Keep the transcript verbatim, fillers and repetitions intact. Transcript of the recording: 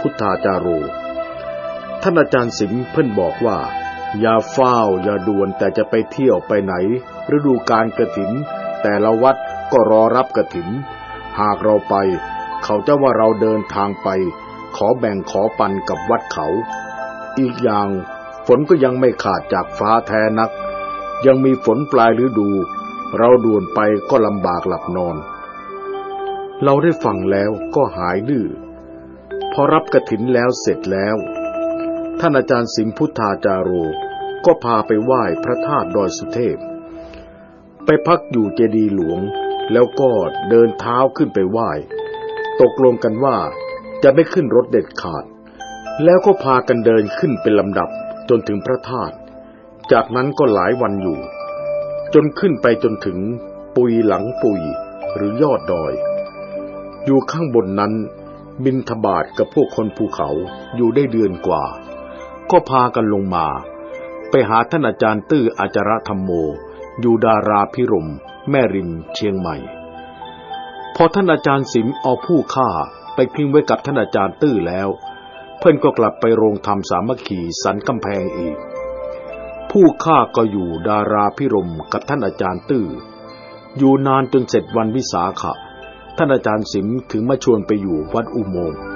พุทธาจาโรท่านอาจารย์สิมเพิ่นบอกว่าอย่าเฝ้าอย่าด่วนแต่จะไปเที่ยวไปไหนฤดูกาลกฐินแต่ละวัดก็รอรับกฐินหากเราไปเขาจะว่าเราเดินทางไปขอแบ่งขอปันกับวัดเขาอีกอย่างฝนก็ยังไม่ขาดจากฟ้าแท้นักยังมีฝนปลายฤดูเราด่วนไปก็ลำบากหลับนอนเราได้ฟังแล้วก็หายดื้อพอรับกฐินแล้วเสร็จแล้วท่านอาจารย์สิมพุทธาจาโรก็พาไปไหว้พระธาตุดอยสุเทพไปพักอยู่เจดีย์หลวงแล้วก็เดินเท้าขึ้นไปไหว้ตกลงกันว่าจะไม่ขึ้นรถเด็ดขาดแล้วก็พากันเดินขึ้นเป็นลำดับจนถึงพระธาตุจากนั้นก็หลายวันอยู่จนขึ้นไปจนถึงปุยหลังปุยหรือยอดดอยอยู่ข้างบนนั้นบิณฑบาตกับพวกคนภูเขาอยู่ได้เดือนกว่าก็พากันลงมาไปหาท่านอาจารย์ตื้ออาจารธรรมโมอยู่ดาราพิรมแม่ริมเชียงใหม่พอท่านอาจารย์สิมเอาผู้ฆ่าไปทิ้งไว้กับท่านอาจารย์ตื้อแล้วเพิ่นก็กลับไปโรงธรรมสามัคคีสันกำแพงอีกผู้ฆ่าก็อยู่ดาราพิรมกับท่านอาจารย์ตื้ออยู่นานจนเสร็จวันวิสาขะท่านอาจารย์สิมถึงมาชวนไปอยู่วัดอุโมงค์